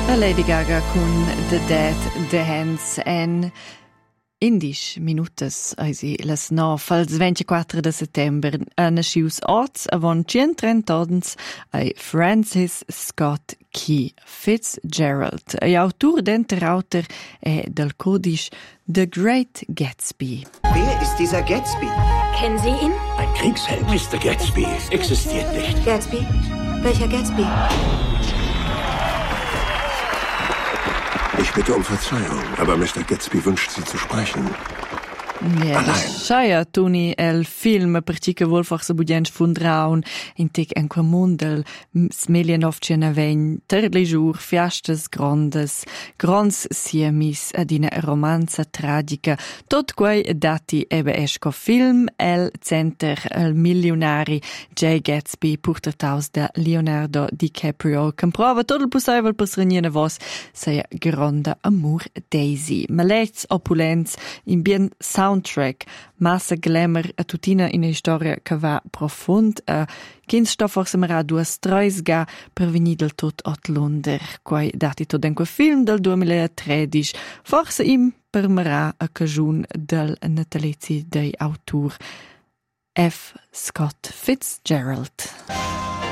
Lady Gaga con The Dead, The Hands and 11 minutas eisi las 9 als 24 de settember nascius oz avon 130 odens ai Francis Scott Key Fitzgerald, ai autor d'enterauter del Codice The Great Gatsby. Wer ist dieser Gatsby? Kennen Sie ihn? Ein Kriegsheld, Mr. Gatsby, existiert nicht. Gatsby? Welcher Gatsby? Ich bitte um Verzeihung, aber Mr. Gatsby wünscht Sie zu sprechen. Ja, Shaya Tuni el film perché che vuol forse budien sfundraun in tic en commun del 1990 terli jour fiastes grandes siemis ad una romanza tragica tot quei dati ebe esco film el center el milionari J. Gatsby portataus da Leonardo DiCaprio comprova tot il possibile per sregnene vos sei grande amor Daisy malets opulents in bien soundtrack, massa glamour a tutina in storia che va profund a kins sto forse mara duas treis ga per venir del tot at Londra quai dati tot en quel film del 2013 forse im per mara a cagiun del natalizzi dei autor F. Scott Fitzgerald.